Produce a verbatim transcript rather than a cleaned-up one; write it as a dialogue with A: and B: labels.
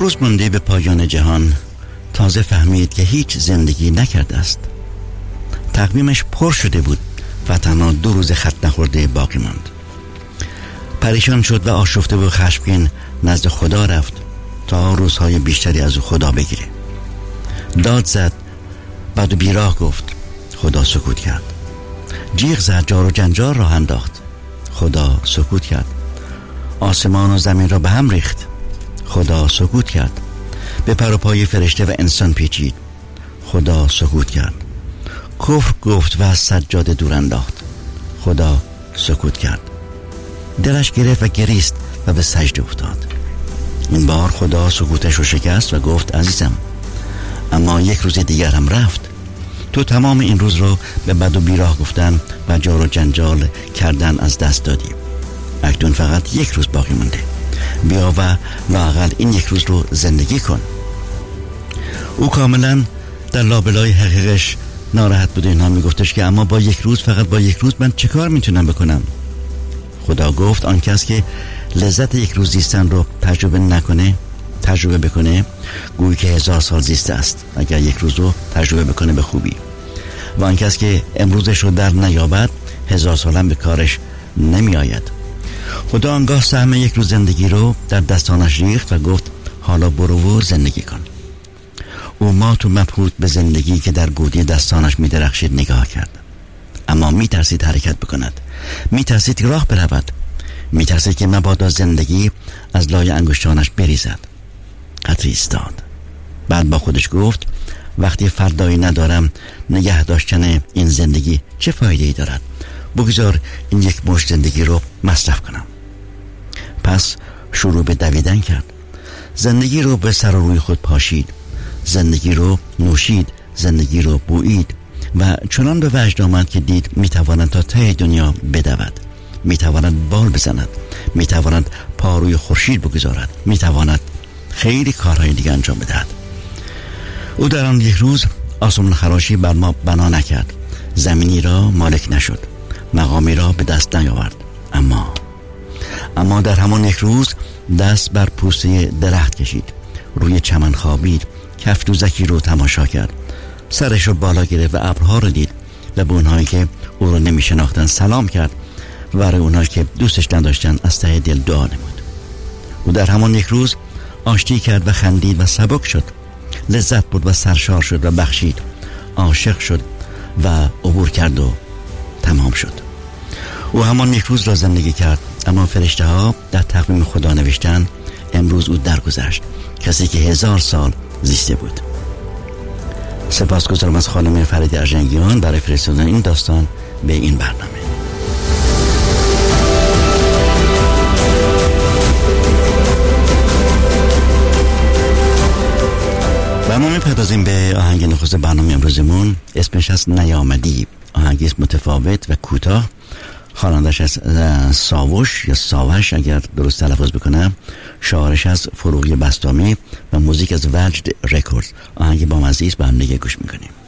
A: دو روز مونده به پایان جهان تازه فهمید که هیچ زندگی نکرده است. تقویمش پر شده بود و تنها دو روز خط نخورده باقی ماند. پریشان شد و آشفته و خشمگین نزد خدا رفت تا روزهای بیشتری از او خدا بگیره. داد زد، بعد بیراه گفت. خدا سکوت کرد. جیغ زد، جار و جنجال راه انداخت. خدا سکوت کرد. آسمان و زمین را به هم ریخت. خدا سکوت کرد. به پر و پای فرشته و انسان پیچید. خدا سکوت کرد. کفر گفت و از سجاده دور انداخت. خدا سکوت کرد. دلش گرفت و گریست و به سجده افتاد. این بار خدا سکوتش رو شکست و گفت عزیزم، اما یک روز دیگر هم رفت. تو تمام این روز رو به بد و بیراه گفتن و جار و جنجال کردن از دست دادی. اکنون فقط یک روز باقی مونده. بیا و لااقل این یک روز رو زندگی کن. او کاملا در لابلای حقیقش ناراحت بود. اینها میگفتش که اما با یک روز، فقط با یک روز من چه کار میتونم بکنم؟ خدا گفت آن کس که لذت یک روز زیستن رو تجربه نکنه، تجربه بکنه، گویی که هزار سال زیسته است اگر یک روز رو تجربه بکنه به خوبی. و آن کس که امروزش رو در نیابد هزار سال هم به کارش نمی آید. خدا آنگاه سهم یک روز زندگی رو در دستانش ریخت و گفت حالا برو و زندگی کن. او ما تو مبهوت به زندگی که در گودی دستانش می درخشید نگاه کرد، اما می ترسید حرکت بکند، می ترسید راه برود، می ترسید که مبادا زندگی از لای انگشتانش بریزد. قطری ایستاد. بعد با خودش گفت وقتی فردایی ندارم نگه داشتن این زندگی چه فایده ای دارد؟ بگذار این یک مشت زندگی رو مصرف کنم. پس شروع به دویدن کرد. زندگی رو به سر و روی خود پاشید، زندگی رو نوشید، زندگی رو بویید و چنان به وجد آمد که دید میتواند تا ته دنیا بدود، میتواند بال بزند، میتواند پا روی خورشید بگذارد، میتواند خیلی کارهای دیگه انجام بدهد. او در آن یک روز آسمان خراشی بر ما بنا نکرد، زمینی را مالک نشد، مقامی را به دست نیاورد، اما اما در همان یک روز دست بر پوسته درخت کشید، روی چمن خوابید، کف دوزکی رو تماشا کرد، سرش رو بالا گرفت و ابرها رو دید و به اونهایی که او رو نمی شناختن سلام کرد و برای اونهایی که دوستش نداشتن از ته دل دعا نمود. او در همان یک روز آشتی کرد و خندید و سبک شد، لذت برد و سرشار شد و بخشید، عاشق شد و عبور کرد و تمام شد. او همان یک روز را زندگی کرد، اما فرشته ها در تقویم خدا نوشتن امروز او درگذشت، کسی که هزار سال زیسته بود. سپاسگزارم از خانم فرید ارجنگیان برای فرستادن این داستان به این برنامه. و ما میپردازیم به آهنگ نخست برنامه امروزمون. اسمش از نیامدی. آهنگی است متفاوت و کوتاه. خوانندش از ساوش یا ساوش اگر درست تلفظ بکنم، شاعرش از فروغی بستامی و موزیک از وجد رکوردز. آهنگ با مزه است، با هم دیگه گوش میکنیم.